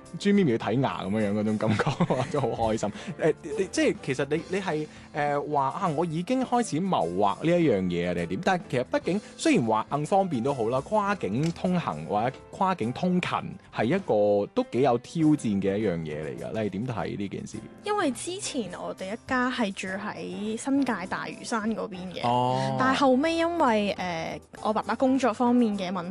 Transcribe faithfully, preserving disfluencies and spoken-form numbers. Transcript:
朱咪咪去睇牙咁樣樣嗰種感覺，真係好開心。誒、呃，你即係其實你你係誒話啊，我已經開始謀劃呢一樣嘢啊，定係點？但係其實畢竟雖然話硬方便都好啦，跨境通行或者跨境通勤係一個都幾有挑戰嘅一樣嘢嚟㗎。你係點睇呢件事？ 因為之前我哋一家係住喺新界大嶼山嗰邊嘅， 哦， 但係後尾因為誒、呃、我爸爸工作方面嘅問